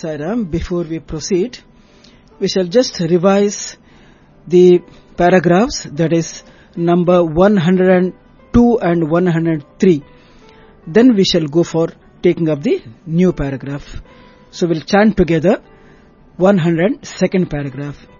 Sairam, before we proceed, we shall just revise the paragraphs, that is number 102 and 103. Then we shall go for taking up the new paragraph. So we'll chant together 102nd paragraph.